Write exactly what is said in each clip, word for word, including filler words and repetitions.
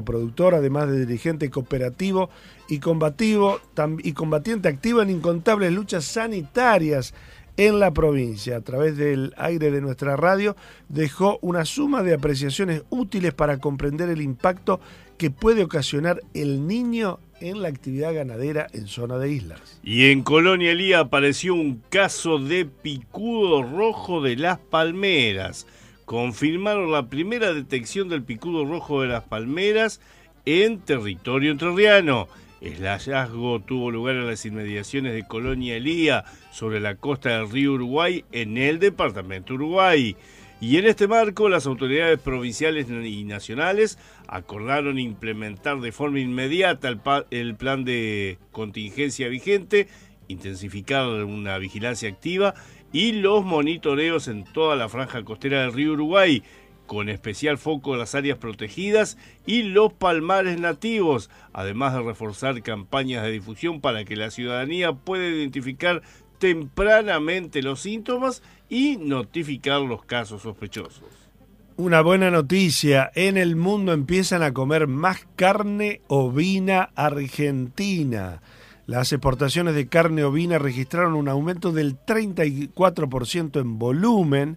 productor, además de dirigente cooperativo y combativo y combatiente activo en incontables luchas sanitarias en la provincia. A través del aire de nuestra radio dejó una suma de apreciaciones útiles para comprender el impacto que puede ocasionar el niño en la actividad ganadera en zona de islas. Y en Colonia Elía apareció un caso de picudo rojo de Las Palmeras. Confirmaron la primera detección del picudo rojo de Las Palmeras en territorio entrerriano. El hallazgo tuvo lugar en las inmediaciones de Colonia Elía, sobre la costa del río Uruguay, en el departamento Uruguay. Y en este marco, las autoridades provinciales y nacionales acordaron implementar de forma inmediata el, pa- el plan de contingencia vigente, intensificar una vigilancia activa y los monitoreos en toda la franja costera del río Uruguay, con especial foco en las áreas protegidas y los palmares nativos, además de reforzar campañas de difusión para que la ciudadanía pueda identificar tempranamente los síntomas y notificar los casos sospechosos. Una buena noticia, en el mundo empiezan a comer más carne ovina argentina. Las exportaciones de carne ovina registraron un aumento del treinta y cuatro por ciento en volumen,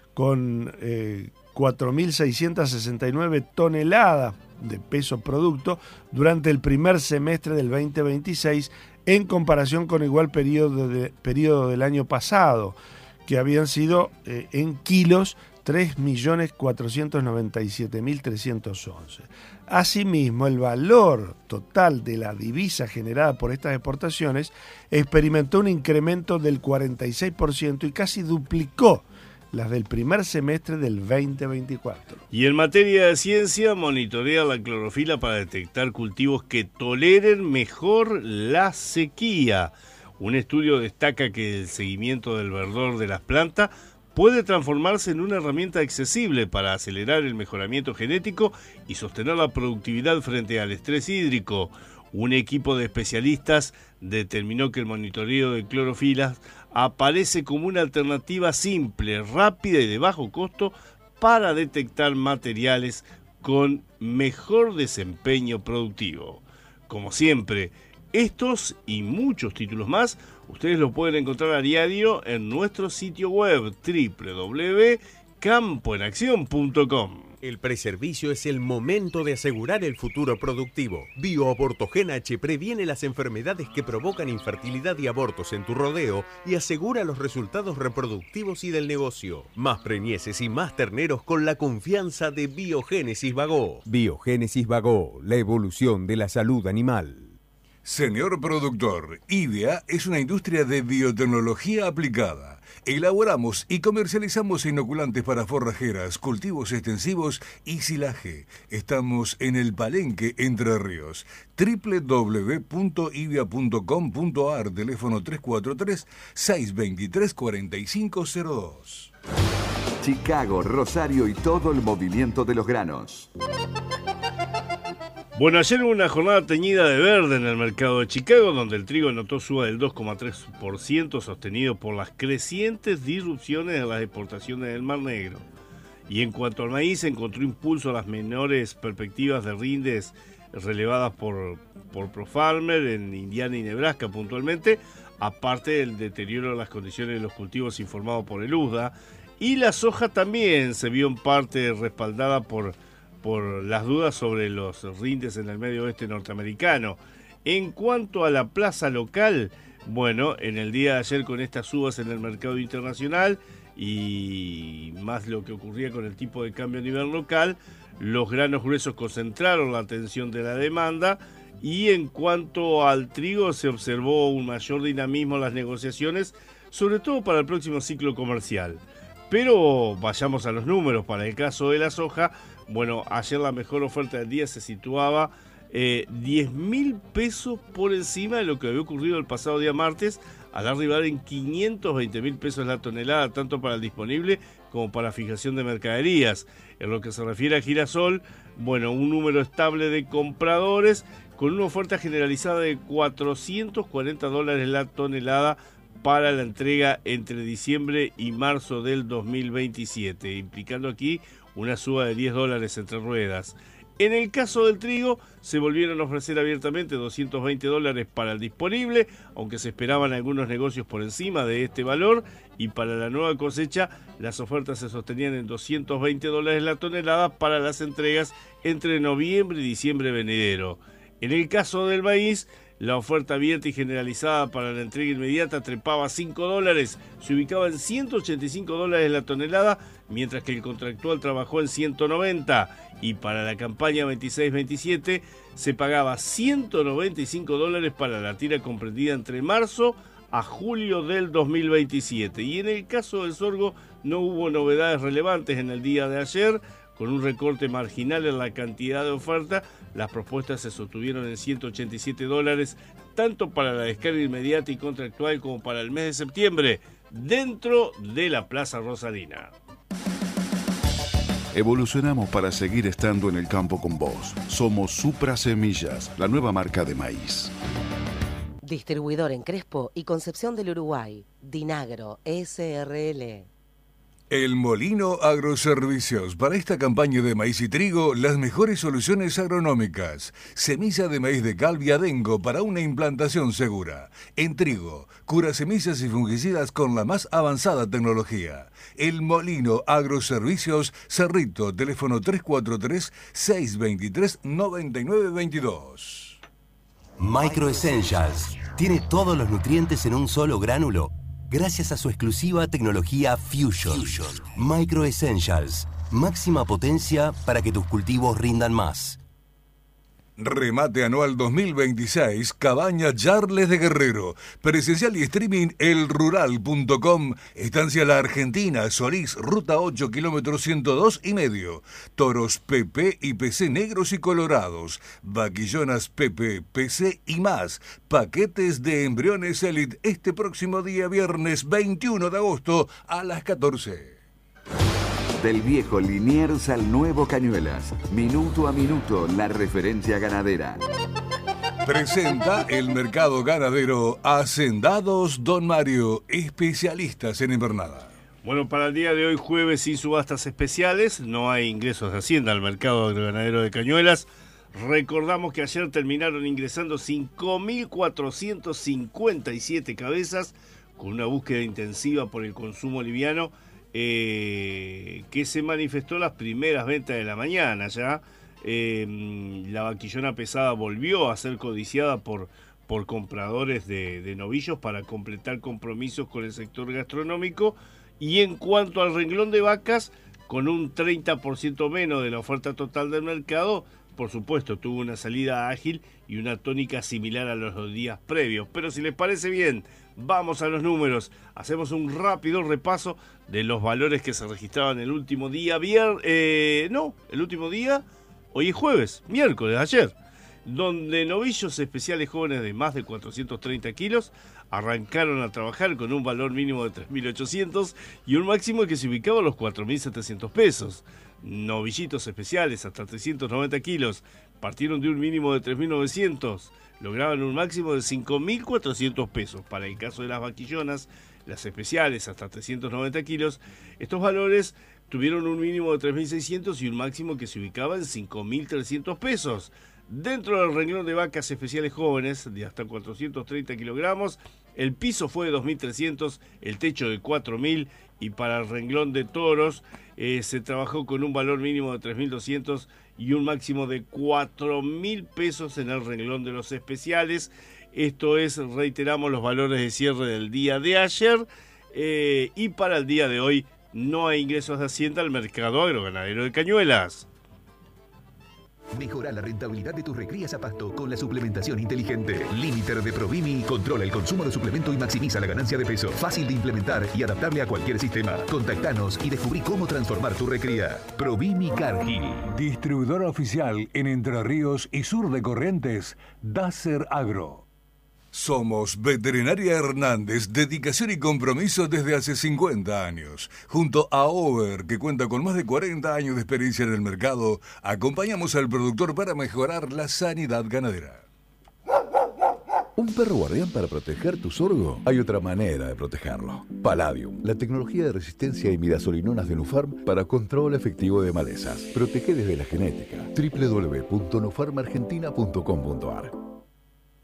con eh, cuatro mil seiscientas sesenta y nueve toneladas de peso producto durante el primer semestre del veinte veintiséis, en comparación con igual periodo, de, periodo del año pasado, que habían sido eh, en kilos tres millones cuatrocientos noventa y siete mil trescientos once. Asimismo, el valor total de la divisa generada por estas exportaciones experimentó un incremento del cuarenta y seis por ciento y casi duplicó las del primer semestre del veinte veinticuatro. Y en materia de ciencia, monitorea la clorofila para detectar cultivos que toleren mejor la sequía. Un estudio destaca que el seguimiento del verdor de las plantas puede transformarse en una herramienta accesible para acelerar el mejoramiento genético y sostener la productividad frente al estrés hídrico. Un equipo de especialistas determinó que el monitoreo de clorofilas aparece como una alternativa simple, rápida y de bajo costo para detectar materiales con mejor desempeño productivo. Como siempre, estos y muchos títulos más ustedes los pueden encontrar a diario en nuestro sitio web doble u doble u doble u punto campo en acción punto com. El preservicio es el momento de asegurar el futuro productivo. BioAbortogen H previene las enfermedades que provocan infertilidad y abortos en tu rodeo y asegura los resultados reproductivos y del negocio. Más preñeces y más terneros con la confianza de Biogénesis Bagó. Biogénesis Bagó, la evolución de la salud animal. Señor productor, IDEA es una industria de biotecnología aplicada. Elaboramos y comercializamos inoculantes para forrajeras, cultivos extensivos y silaje. Estamos en el Palenque, Entre Ríos. doble u doble u doble u punto idea punto com punto a r, teléfono tres cuatro tres, seis dos tres, cuatro cinco cero dos. Chicago, Rosario y todo el movimiento de los granos. Bueno, ayer hubo una jornada teñida de verde en el mercado de Chicago, donde el trigo anotó suba del dos coma tres por ciento, sostenido por las crecientes disrupciones de las exportaciones del Mar Negro. Y en cuanto al maíz, encontró impulso a las menores perspectivas de rindes relevadas por, por ProFarmer en Indiana y Nebraska puntualmente, aparte del deterioro de las condiciones de los cultivos informado por el U S D A. Y la soja también se vio en parte respaldada por... por las dudas sobre los rindes en el medio oeste norteamericano. En cuanto a la plaza local, bueno, en el día de ayer con estas subas en el mercado internacional y más lo que ocurría con el tipo de cambio a nivel local, los granos gruesos concentraron la atención de la demanda y en cuanto al trigo se observó un mayor dinamismo en las negociaciones, sobre todo para el próximo ciclo comercial. Pero vayamos a los números. Para el caso de la soja, bueno, ayer la mejor oferta del día se situaba eh, diez mil pesos por encima de lo que había ocurrido el pasado día martes, al arribar en quinientos veinte mil pesos la tonelada, tanto para el disponible como para fijación de mercaderías. En lo que se refiere a girasol, bueno, un número estable de compradores con una oferta generalizada de cuatrocientos cuarenta dólares la tonelada para la entrega entre diciembre y marzo del dos mil veintisiete, implicando aquí una suba de diez dólares entre ruedas. En el caso del trigo, se volvieron a ofrecer abiertamente doscientos veinte dólares para el disponible, aunque se esperaban algunos negocios por encima de este valor, y para la nueva cosecha, las ofertas se sostenían en doscientos veinte dólares la tonelada para las entregas entre noviembre y diciembre venidero. En el caso del maíz, la oferta abierta y generalizada para la entrega inmediata trepaba cinco dólares, se ubicaba en ciento ochenta y cinco dólares la tonelada, mientras que el contractual trabajó en ciento noventa, y para la campaña veintiséis veintisiete se pagaba ciento noventa y cinco dólares para la tira comprendida entre marzo a julio del dos mil veintisiete. Y en el caso del sorgo no hubo novedades relevantes en el día de ayer. Con un recorte marginal en la cantidad de oferta, las propuestas se sostuvieron en ciento ochenta y siete dólares, tanto para la descarga inmediata y contractual como para el mes de septiembre, dentro de la Plaza Rosarina. Evolucionamos para seguir estando en el campo con vos. Somos Supra Semillas, la nueva marca de maíz. Distribuidor en Crespo y Concepción del Uruguay. Dinagro S R L. El Molino Agroservicios. Para esta campaña de maíz y trigo, las mejores soluciones agronómicas. Semilla de maíz de Calvia Dengo para una implantación segura. En trigo, cura semillas y fungicidas con la más avanzada tecnología. El Molino Agroservicios, Cerrito, teléfono tres cuatro tres, seis dos tres, nueve nueve dos dos. Micro Essentials tiene todos los nutrientes en un solo gránulo, gracias a su exclusiva tecnología Fusion. Fusion. Micro Essentials, máxima potencia para que tus cultivos rindan más. Remate anual dos mil veintiséis, Cabaña Charles de Guerrero. Presencial y streaming el rural punto com. Estancia La Argentina, Solís, ruta ocho, kilómetro ciento dos y medio. Toros P P y P C negros y colorados. Vaquillonas P P, P C y más. Paquetes de embriones Elite este próximo día viernes veintiuno de agosto a las catorce. Del viejo Liniers al nuevo Cañuelas. Minuto a minuto, la referencia ganadera. Presenta el mercado ganadero Hacendados Don Mario, especialistas en invernada. Bueno, para el día de hoy, jueves, sin subastas especiales, no hay ingresos de Hacienda al mercado agroganadero de Cañuelas. Recordamos que ayer terminaron ingresando cinco mil cuatrocientos cincuenta y siete cabezas, con una búsqueda intensiva por el consumo liviano, Eh, que se manifestó las primeras ventas de la mañana ya. Eh, la vaquillona pesada volvió a ser codiciada por, por compradores de, de novillos para completar compromisos con el sector gastronómico. Y en cuanto al renglón de vacas, con un treinta por ciento menos de la oferta total del mercado, por supuesto tuvo una salida ágil y una tónica similar a los dos días previos. Pero si les parece bien, vamos a los números. Hacemos un rápido repaso de los valores que se registraban el último día, viernes, eh, no, el último día, hoy es jueves, miércoles, ayer, donde novillos especiales jóvenes de más de cuatrocientos treinta kilos arrancaron a trabajar con un valor mínimo de tres mil ochocientos y un máximo que se ubicaba a los cuatro mil setecientos pesos. Novillitos especiales hasta trescientos noventa kilos partieron de un mínimo de tres mil novecientos, lograban un máximo de cinco mil cuatrocientos pesos. Para el caso de las vaquillonas, las especiales hasta trescientos noventa kilos, estos valores tuvieron un mínimo de tres mil seiscientos y un máximo que se ubicaba en cinco mil trescientos pesos. Dentro del renglón de vacas especiales jóvenes de hasta cuatrocientos treinta kilogramos, el piso fue de dos mil trescientos, el techo de cuatro mil, y para el renglón de toros eh, se trabajó con un valor mínimo de tres mil doscientos y un máximo de cuatro mil pesos en el renglón de los especiales. Esto es, reiteramos, los valores de cierre del día de ayer, eh, y para el día de hoy no hay ingresos de Hacienda al mercado agroganadero de Cañuelas. Mejora la rentabilidad de tus recrías a pasto con la suplementación inteligente. Limiter de Provimi controla el consumo de suplemento y maximiza la ganancia de peso. Fácil de implementar y adaptable a cualquier sistema. Contactanos y descubrí cómo transformar tu recría. Provimi Cargill. Distribuidor oficial en Entre Ríos y sur de Corrientes, Dacer Agro. Somos Veterinaria Hernández, dedicación y compromiso desde hace cincuenta años. Junto a Over, que cuenta con más de cuarenta años de experiencia en el mercado, acompañamos al productor para mejorar la sanidad ganadera. ¿Un perro guardián para proteger tu sorgo? Hay otra manera de protegerlo. Palladium, la tecnología de resistencia a imidazolinonas de Nufarm para control efectivo de malezas. Protege desde la genética. doble u doble u doble u punto nufarm argentina punto com punto a r